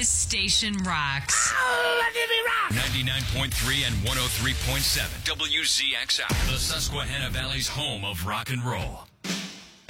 This station rocks. Oh, let me rock! 99.3 and 103.7 WZXR, the Susquehanna Valley's home of rock and roll.